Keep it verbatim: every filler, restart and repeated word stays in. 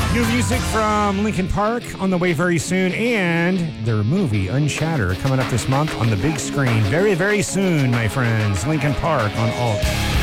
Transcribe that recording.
New music from Linkin Park on the way very soon, and their movie Unshatter coming up this month on the big screen very, very soon, my friends. Linkin Park on Alt.